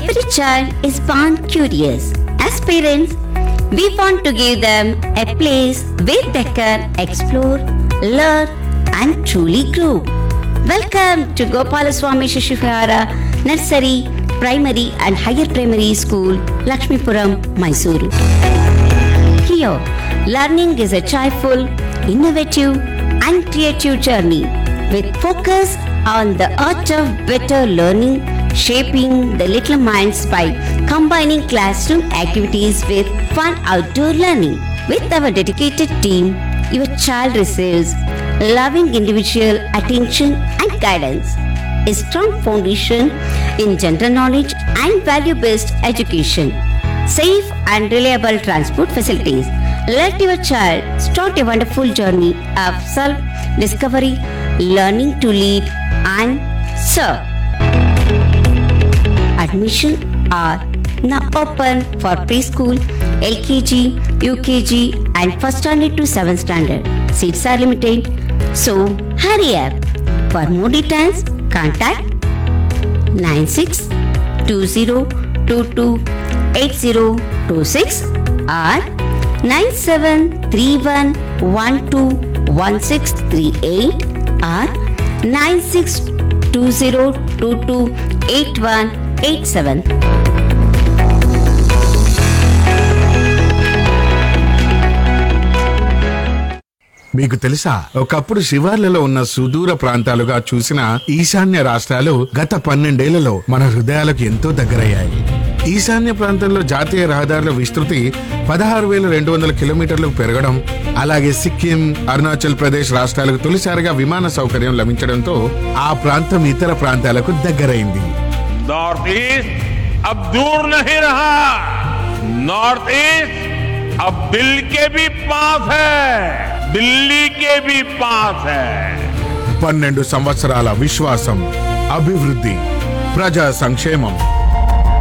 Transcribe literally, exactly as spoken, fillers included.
Every child is born curious. As parents, we want to give them a place where they can explore, learn, and truly grow. Welcome to Gopalaswamy Shishu Vihara Nursery, Primary and Higher Primary School, Lakshmipuram, Mysuru. Here, learning is a joyful, innovative, and creative journey with focus on the art of better learning, shaping the little minds by combining classroom activities with fun outdoor learning. With our dedicated team, your child receives loving individual attention and guidance, a strong foundation in general knowledge and value-based education, safe and reliable transport facilities. Let your child start a wonderful journey of self-discovery, learning to lead and serve. Admission are now open for preschool, L K G, U K G and first standard to seventh standard. Seats are limited, so hurry up. For more details, contact nine six two zero two two eight zero two six or nine seven three one one two one six three eight or nine six two zero two two eight one eight seven. మీకు తెలుసా, ఒకప్పుడు శివార్లలో ఉన్న సుదూర ప్రాంతాలుగా చూసిన ఈశాన్య రాష్ట్రాలు గత పన్నెండేళ్లలో మన హృదయాలకు ఎంతో దగ్గరయ్యాయి. ఈశాన్య ప్రాంతంలో జాతీయ రహదారుల విస్తృతి పదహారు వేల రెండు వందల కిలోమీటర్లకు పెరగడం, అలాగే సిక్కిం, అరుణాచల్ ప్రదేశ్ రాష్ట్రాలకు తొలిసారిగా విమాన సౌకర్యం లభించడంతో ఆ ప్రాంతం ఇతర ప్రాంతాలకు దగ్గరైంది. नॉर्थ ईस्ट अब दूर नहीं रहा, नॉर्थ ईस्ट अब दिल के भी पास है, दिल्ली के भी पास है. పన్నెండు సంవత్సరాల విశ్వాసం, అభివృద్ధి, ప్రజా సంక్షేమం.